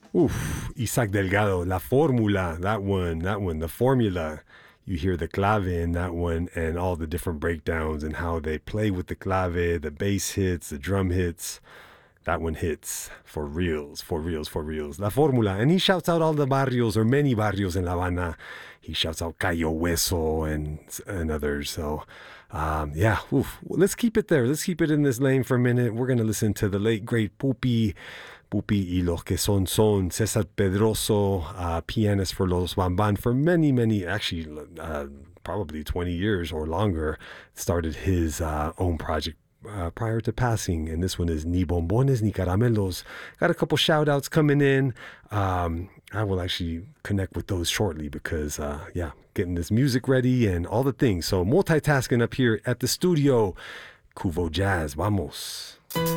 Oof, Isaac Delgado, La Formula, that one, the formula. You hear the clave in that one and all the different breakdowns and how they play with the clave, the bass hits, the drum hits. That one hits for reals, for reals, for reals. La Formula. And he shouts out all the barrios or many barrios in La Habana. He shouts out Cayo Hueso and others. So, yeah, oof. Let's keep it there. Let's keep it in this lane for a minute. We're going to listen to the late, great Pupi y los que son, Cesar Pedroso, pianist for Los Bamban for many, many, actually, probably 20 years or longer, started his own project prior to passing, and this one is Ni Bombones Ni Caramelos. Got a couple shout outs coming in. I will actually connect with those shortly because, yeah, getting this music ready and all the things. So multitasking up here at the studio. Cuvo Jazz, vamos.